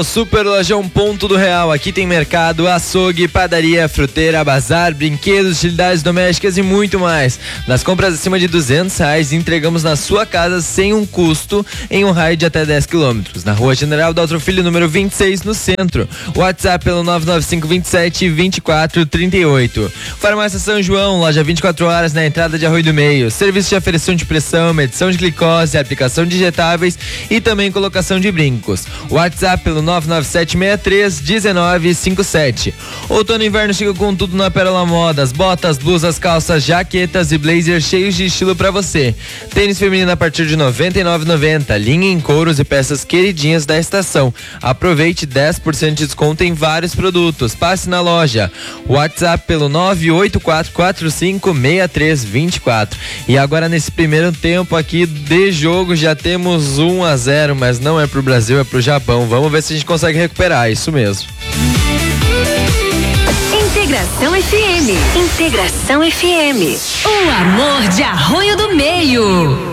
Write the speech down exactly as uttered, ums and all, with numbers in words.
Super Lojão Ponto do Real. Aqui tem mercado, açougue, padaria, fruteira, bazar, brinquedos, utilidades domésticas e muito mais. Nas compras acima de duzentos reais, entregamos na sua casa sem um custo em um raio de até dez quilômetros. Na Rua General Daltro Filho, número vinte e seis, no centro. WhatsApp pelo nove nove cinco, vinte e sete, vinte e quatro, trinta e oito. Farmácia São João, loja vinte e quatro horas na entrada de Arroio do Meio. Serviço de aferição de pressão, medição de glicose, aplicação de injetáveis e também colocação de brincos. WhatsApp pelo nove nove sete seis três um nove cinco sete. Outono e inverno chega com tudo na Pérola Modas. Botas, blusas, calças, jaquetas e blazers cheios de estilo pra você. Tênis feminino a partir de noventa e nove reais e noventa centavos. Linha em couros e peças queridinhas da estação. Aproveite dez por cento de desconto em vários produtos. Passe na loja. WhatsApp pelo nove oito quatro quatro cinco seis três dois quatro. E agora nesse primeiro tempo aqui de jogo já temos um a zero, mas não é pro Brasil, é pro Japão. Vamos ver se a gente consegue recuperar, isso mesmo. Integração F M. Integração F M. O amor de Arroio do Meio.